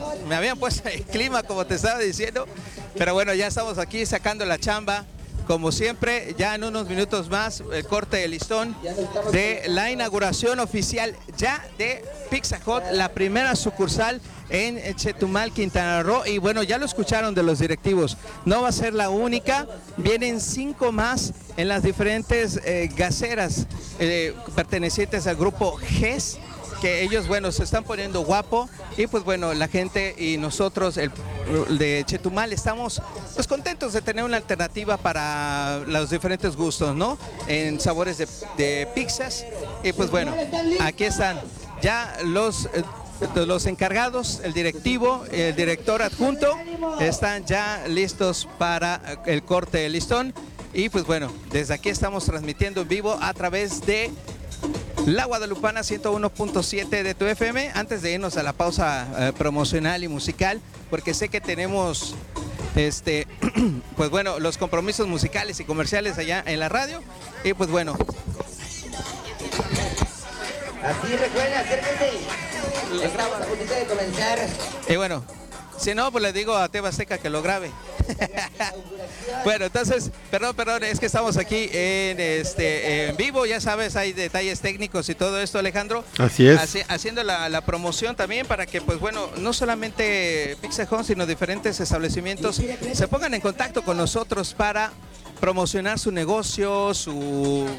me habían puesto el clima como te estaba diciendo, pero bueno, ya estamos aquí sacando la chamba. Como siempre, ya en unos minutos más, el corte de listón de la inauguración oficial ya de Pizza Hut, la primera sucursal en Chetumal, Quintana Roo. Y bueno, ya lo escucharon de los directivos, no va a ser la única, vienen 5 más en las diferentes gaseras pertenecientes al grupo GES, que ellos, bueno, se están poniendo guapo y pues bueno, la gente y nosotros el de Chetumal estamos pues contentos de tener una alternativa para los diferentes gustos, ¿no? En sabores de pizzas y pues bueno, aquí están ya los encargados, el directivo, el director adjunto, están ya listos para el corte de listón y pues bueno, desde aquí estamos transmitiendo en vivo a través de La Guadalupana 101.7 de tu FM. Antes de irnos a la pausa promocional y musical, porque sé que tenemos pues bueno, los compromisos musicales y comerciales allá en la radio. Y pues bueno. Así recuerda, acérquense. Estamos a punto de comenzar. Y bueno, si no, pues le digo a Teba Azteca que lo grabe. Bueno, entonces, perdón, es que estamos aquí en vivo, ya sabes, hay detalles técnicos y todo esto, Alejandro. Así es. Haciendo la promoción también para que, pues bueno, no solamente Pizza Hut, sino diferentes establecimientos se pongan en contacto con nosotros para promocionar su negocio, su